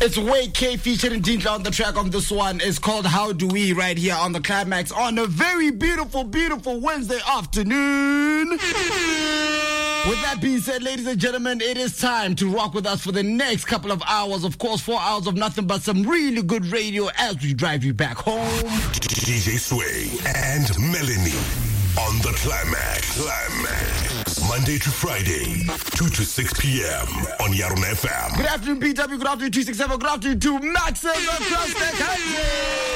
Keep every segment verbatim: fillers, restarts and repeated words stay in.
It's Way K featuring Dinka on the track on this one. It's called How Do We right here on the Climax on a very beautiful, beautiful Wednesday afternoon. With that being said, ladies and gentlemen, it is time to rock with us for the next couple of hours. Of course, four hours of nothing but some really good radio as we drive you back home. D J Sway and Melanie on the Climax. Climax. Monday to Friday, two to six p.m. on Yarona F M. Good afternoon, B W. Good afternoon, two sixty-seven. Good afternoon to Maxim across the country.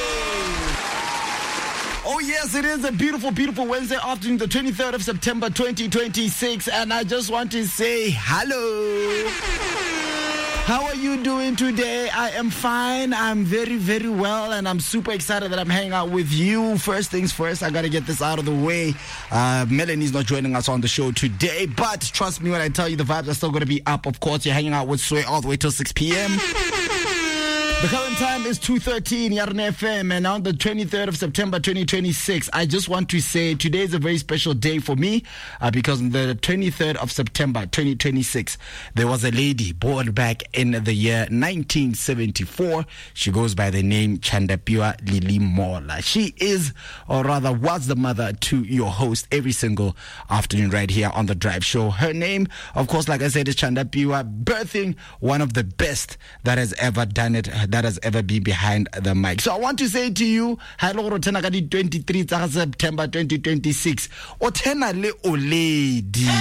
Oh, yes, it is a beautiful, beautiful Wednesday afternoon, the twenty-third of September, twenty twenty-six. And I just want to say hello. How are you doing today? I am fine. I'm very, very well. And I'm super excited that I'm hanging out with you. First things first, I got to get this out of the way. Uh, Melanie's not joining us on the show today. But trust me when I tell you, the vibes are still going to be up. Of course, you're hanging out with Sway all the way till six p.m. The current time is two thirteen, Yarona F M, and on the twenty-third of September, twenty twenty-six, I just want to say today is a very special day for me uh, because on the twenty-third of September, twenty twenty-six, there was a lady born back in the year nineteen seventy-four. She goes by the name Chandapiwa Lili Mola. She is, or rather was the mother to your host every single afternoon right here on The Drive Show. Her name, of course, like I said, is Chandapiwa, birthing one of the best that has ever done it, that has ever been behind the mic. So I want to say to you, hello, twenty-three September twenty twenty-six. O tena le o lady.